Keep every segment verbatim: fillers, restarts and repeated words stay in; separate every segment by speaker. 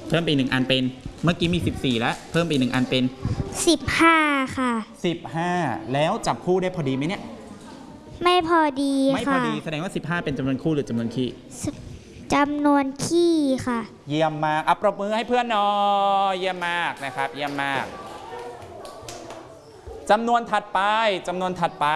Speaker 1: เพิ่มไปหนึ่งอันเป็นเมื่อกี้มีสิบสี่แล้วเพิ่มไปหนึ่งอันเป็น
Speaker 2: สิบห้าค่ะ
Speaker 1: สิบห้าแล้วจับคู่ได้พอดีไหมเนี่ย
Speaker 2: ไม่พอดีค่ะ
Speaker 1: ไม่พอดีแสดงว่าสิบห้าเป็นจำนวนคู่หรือจำนวนคี่
Speaker 2: จำนวนคี่ค่ะ
Speaker 1: เยี่ยมมากอัปรบมือให้เพื่อนหน่อยเยี่ยมมากนะครับเยี่ยมมากจำนวนถัดไปจำนวนถัดไป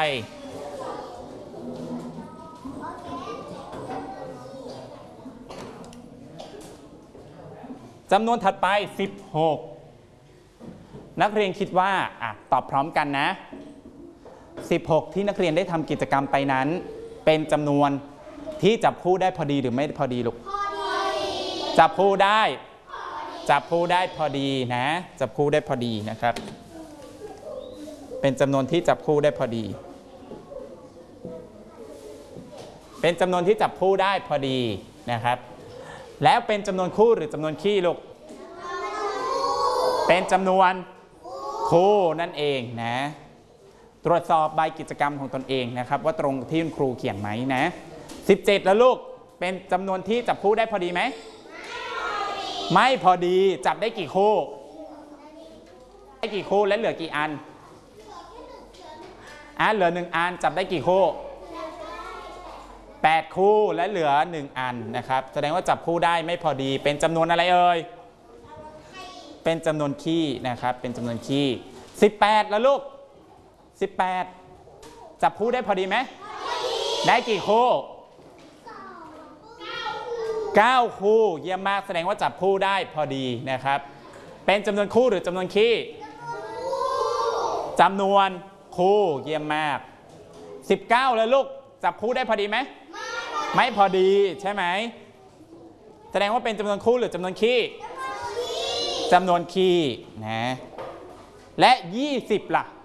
Speaker 1: จำนวนถัดไปสิบหกนักเรียนคิดว่าอ่ะตอบพร้อมกันนะสิบหกที่นักเรียนได้ทำกิจกรรมไปนั้นเป็นจำนวนที่จับคู่ได้พอดีหรือไม่พอดีลูกจับคู่ได้จับคู่ได้พอดีนะจับคู่ได้พอดีนะครับเป็นจำนวนที่จับคู่ได้พอดีเป็นจำนวนที่จับคู่ได้พอดีนะครับแล้วเป็นจำนวนคู่หรือจำนวนคี่ลูกเป็นจำนวนคู่นั่นเองนะตรวจสอบใบกิจกรรมของตนเองนะครับว่าตรงที่คุณครูเขียนไหมนะสิบเจ็ดแล้วลูกเป็นจำนวนที่จับคู่ได้พอดีไหมไม่พอดีจับได้กี่คู่ได้กี่คู่และเหลือกี่อันอ่ะเหลือหนึ่งอันจับได้กี่คู่แปดคู่และเหลือหนึ่งอันนะครับแสดงว่าจับคู่ได้ไม่พอดีเป็นจำนวนอะไรเอ่ยเป็นจำนวนคี่นะครับเป็นจำนวนคี่สิบแปดแล้วลูกสิบแปดจับคู่ได้พอดีไหมได้กี่คู่เก้าคู่เยี่ยมมากแสดงว่าจับคู่ได้พอดีนะครับเป็นจำนวนคู่หรือจำนวนคี่จำนวนคู่เยี่ยมมากสิบเก้าแล้วลูกจับคู่ได้พอดีไหมไม่พอดีใช่ไหมแสดงว่าเป็นจำนวนคู่หรือจำนวนคี่จำนวนคี่นะและยี่สิบล่ะ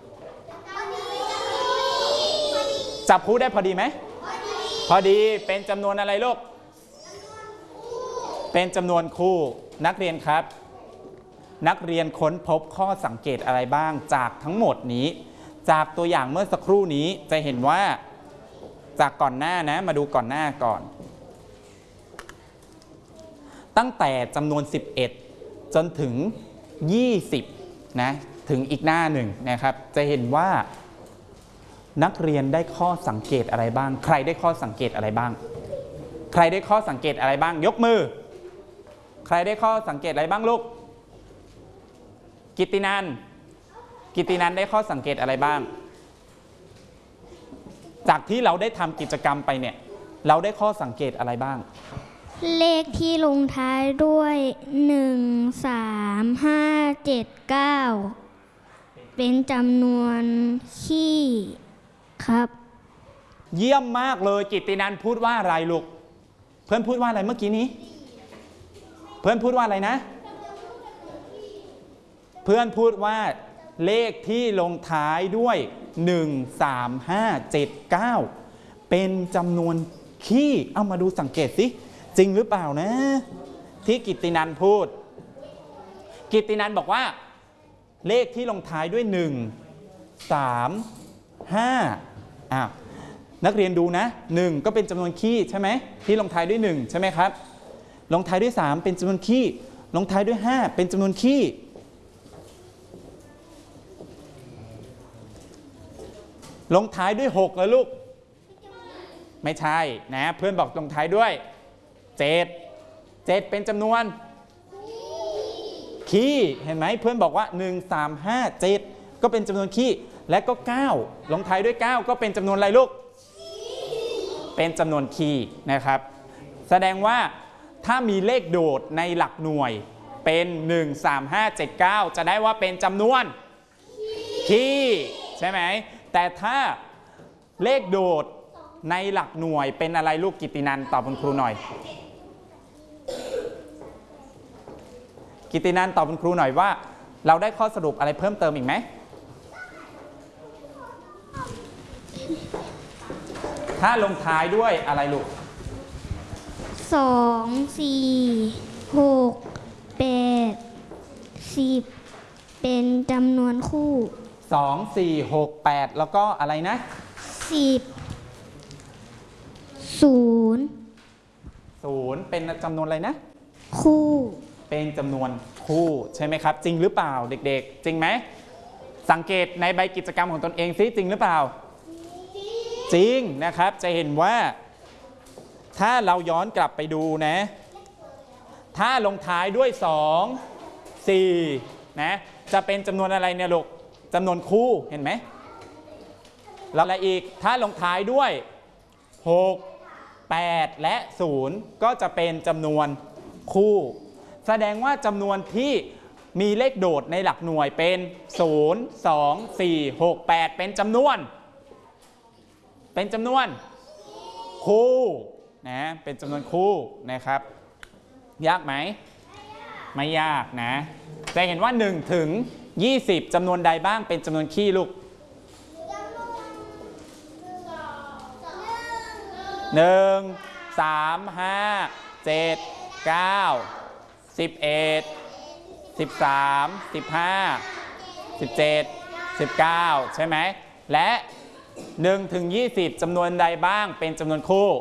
Speaker 1: จับคู่ได้พอดีไหมพอดีเป็นจำนวนอะไรลูกเป็นจำนวนคู่นักเรียนครับนักเรียนค้นพบข้อสังเกตอะไรบ้างจากทั้งหมดนี้จากตัวอย่างเมื่อสักครู่นี้จะเห็นว่าจากก่อนหน้านะมาดูก่อนหน้าก่อนตั้งแต่จำนวนสิบเอ็ดจนถึงยี่สิบนะถึงอีกหน้าหนึ่งนะครับจะเห็นว่านักเรียนได้ข้อสังเกตอะไรบ้างใครได้ข้อสังเกตอะไรบ้างใครได้ข้อสังเกตอะไรบ้างยกมือใครได้ข้อสังเกตอะไรบ้างลูกกิตตินันกิตตินันได้ข้อสังเกตอะไรบ้างจากที่เราได้ทำกิจกรรมไปเนี่ยเราได้ข้อสังเกตอะไรบ้าง
Speaker 2: เลขที่ลงท้ายด้วยหนึ่ง สาม ห้า เจ็ด เก้าเป็นจำนวนคี่ครับ
Speaker 1: เยี่ยมมากเลยกิตตินันพูดว่าอะไรลูกเพื่อนพูดว่าอะไรเมื่อกี้นี้เพื่อนพูดว่าอะไรนะเพื่อนพูดว่าเลขที่ลงท้ายด้วยหนึ่ง สาม ห้า เจ็ด เก้าเป็นจำนวนคี่เอามาดูสังเกตสิจริงหรือเปล่านะที่กิตตินันพูดกิตตินันบอกว่าเลขที่ลงท้ายด้วยหนึ่ง สาม ห้าอ้าวนักเรียนดูนะหนึ่งก็เป็นจำนวนคี่ใช่ไหมที่ลงท้ายด้วยหนึ่งใช่ไหมครับลงท้ายด้วยสามเป็นจำนวนคี่ลงท้ายด้วยห้าเป็นจำนวนคี่ลงท้ายด้วยหกแล้วลูกไม่ใช่นะเพื่อนบอกลงท้ายด้วยเจ็ด เจ็ดเป็นจำนวนคี่เห็นไหมเพื่อนบอกว่าหนึ่ง สาม ห้า เจ็ดก็เป็นจำนวนคี่และก็เก้าลงท้ายด้วยเก้าก็เป็นจำนวนอะไรลูกเป็นจำนวนคี่นะครับแสดงว่าถ้ามีเลขโดดในหลักหน่วยเป็นหนึ่ง สาม ห้า เจ็ด เก้าจะได้ว่าเป็นจำนวนคี่ใช่ไหมแต่ถ้าเลขโดดในหลักหน่วยเป็นอะไรลูกกิตตินันตอบคุณครูหน่อยกิตตินันตอบคุณครูหน่อยว่าเราได้ข้อสรุปอะไรเพิ่มเติมอีกไหมถ้าลงท้ายด้วยอะไรลูก
Speaker 2: สอง สี่ หก แปด สิบเป็นจำนวนคู่
Speaker 1: สอง สี่ หก แปดแล้วก็อะไรนะ
Speaker 2: สิบ ศูนย์
Speaker 1: ศูนย์เป็นจำนวนอะไรนะ
Speaker 2: คู่
Speaker 1: เป็นจำนวนคู่ใช่ไหมครับจริงหรือเปล่าเด็กๆจริงไหมสังเกตในใบกิจกรรมของตนเองซิจริงหรือเปล่าจริงนะครับจะเห็นว่าถ้าเราย้อนกลับไปดูนะถ้าลงท้ายด้วยสอง สี่นะจะเป็นจำนวนอะไรเนี่ยลูกจำนวนคู่เห็นไหมแล้วอะไรอีกถ้าลงท้ายด้วยหก แปดและศูนย์ก็จะเป็นจำนวนคู่แสดงว่าจำนวนที่มีเลขโดดในหลักหน่วยเป็นศูนย์ สอง สี่ หก แปดเป็นจำนวนเป็นจำนวนคู่นะเป็นจำนวนคู่นะครับยากไหมไม่ยากนะจะเห็นว่าหนึ่งถึงยี่สิบจำนวนใดบ้างเป็นจำนวนคี่ลูกหนึ่ง สาม ห้า เจ็ด เก้า สิบเอ็ด สิบสาม สิบห้า สิบเจ็ด สิบเก้าใช่ไหมและหนึ่งถึงยี่สิบจำนวนใดบ้างเป็นจำนวนคู่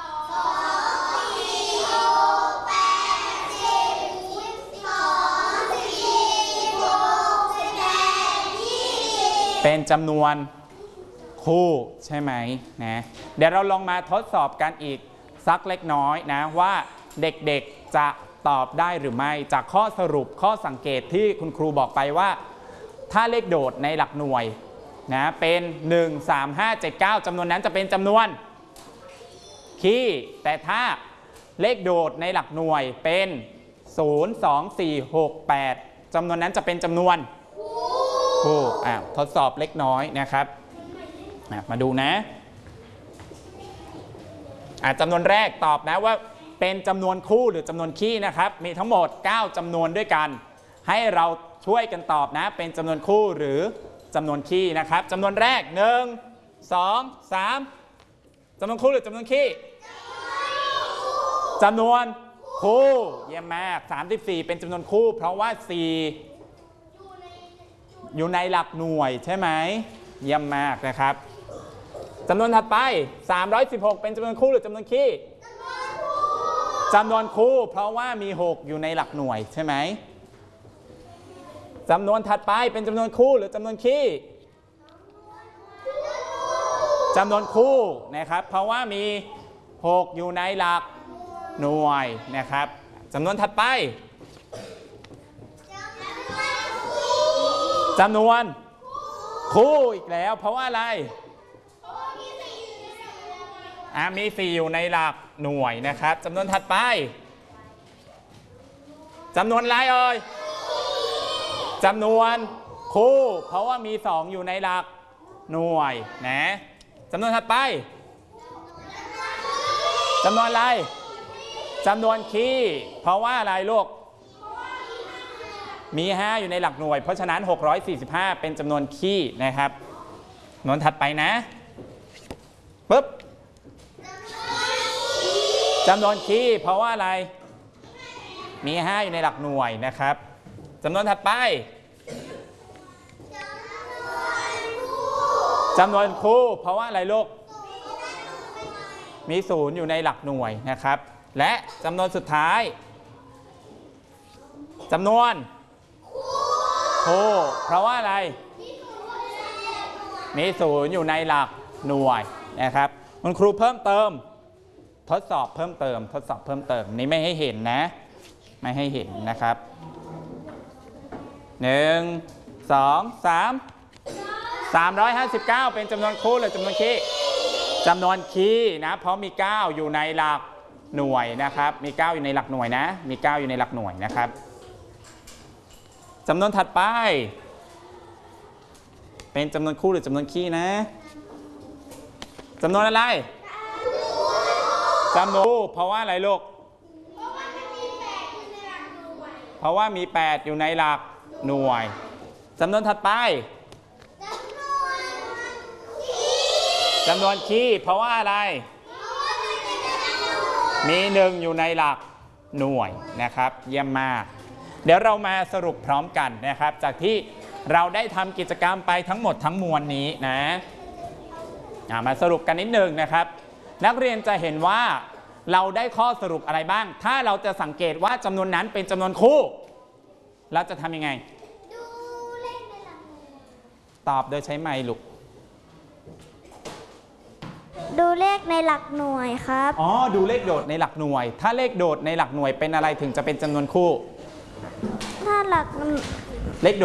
Speaker 1: เป็นจำนวนคู่ใช่ไหมนะเดี๋ยวเราลองมาทดสอบกันอีกสักเล็กน้อยนะว่าเด็กๆจะตอบได้หรือไม่จากข้อสรุปข้อสังเกตที่คุณครูบอกไปว่าถ้าเลขโดดในหลักหน่วยนะเป็นหนึ่ง สาม ห้า เจ็ด เก้าจำนวนนั้นจะเป็นจำนวนคี่แต่ถ้าเลขโดดในหลักหน่วยเป็นศูนย์ สอง สี่ หก แปดจำนวนนั้นจะเป็นจำนวนคู่อ่ะทดสอบเล็กน้อยนะครับมาดูนะอ่ะจำนวนแรกตอบนะว่าเป็นจำนวนคู่หรือจำนวนคี่นะครับมีทั้งหมดเก้าจำนวนด้วยกันให้เราช่วยกันตอบนะเป็นจำนวนคู่หรือจำนวนคี่นะครับจำนวนแรกหนึ่ง สอง สามจำนวนคู่หรือจำนวนคี่จำนวนคู่เยี่ยมมากสามสิบสี่เป็นจำนวนคู่เพราะว่าสี่อยู่ในหลักหน่วยใช่ไหมเยี่ยมมากนะครับจำนวนถัดไปสามร้อยสิบหกเป็นจำนวนคู่หรือจำนวนคี่จำนวนคู่เพราะว่ามีหกอยู่ในหลักหน่วยใช่ไหมจำนวนถัดไปเป็นจำนวนคู่หรือจำนวนคี่จำนวนคู่นะครับเพราะว่ามีหกอยู่ในหลักหน่วยนะครับจำนวนถัดไปจำนวนคู่อีกแล้วเพราะว่าอะไรอ่ะมีสี่อยู่ในหลักหน่วยนะครับจำนวนถัดไปจำนวนอะไรเอ่ยจำนวนคู่เพราะว่ามีสองอยู่ในหลักหน่วยนะจำนวนถัดไปจำนวนอะไรจำนวนคี่เพราะว่าอะไรลูกมีห้าอยู่ในหลักหน่วยเพราะฉะนั้นหกร้อยสี่สิบห้าเป็นจำนวนคี่นะครับจำนวนถัดไปนะปึ๊บจำนวนคี่เพราะว่าอะไรมีห้าอยู่ในหลักหน่วยนะครับจำนวนถัดไปจำนวนคู่เพราะว่าอะไรลูกมีศูนย์อยู่ในหลักหน่วยนะครับและจำนวนสุดท้ายจำนวนคู่เพราะว่าอะไรมีศูนย์อยู่ในหลักหน่วยนะครับคุณครูเพิ่มเติมทดสอบเพิ่มเติมทดสอบเพิ่มเติมนี้ไม่ให้เห็นนะไม่ให้เห็นนะครับหนึ่ง สอง สาม สามร้อยห้าสิบเก้าเป็นจำนวนคู่หรือจำนวนคี่จำนวนคี่นะเพราะมีเก้าอยู่ในหลักหน่วยนะครับมีเก้าอยู่ในหลักหน่วยนะมีเก้าอยู่ในหลักหน่วยนะครับจำนวนถัดไปเป็นจำนวนคู่หรือจำนวนคี่นะจำนวนอะไรจำนวนคู่เพราะว่าอะไรลูกเพราะว่ามีแปดอยู่ในหลักหน่วยจำนวนถัดไปจำนวนคี่เพราะว่าอะไรมีหนึ่งอยู่ในหลักหน่วยนะครับเยี่ยมมากเดี๋ยวเรามาสรุปพร้อมกันนะครับจากที่เราได้ทำกิจกรรมไปทั้งหมดทั้งมวลนี้นะมาสรุปกันนิดนึงนะครับนักเรียนจะเห็นว่าเราได้ข้อสรุปอะไรบ้าง ถ้าเราจะสังเกตว่าจำนวนนั้นเป็นจำนวนคู่เราจะทำยังไงดูเลขในหลักหน่วยตอบโดยใช้ไมค์ลูก
Speaker 2: ดูเลขในหลักหน่วยครับ
Speaker 1: อ๋อดูเลขโดดในหลักหน่วยถ้าเลขโดดในหลักหน่วยเป็นอะไรถึงจะเป็นจำนวนคู่
Speaker 2: ถ้าหลัก
Speaker 1: เลขโดด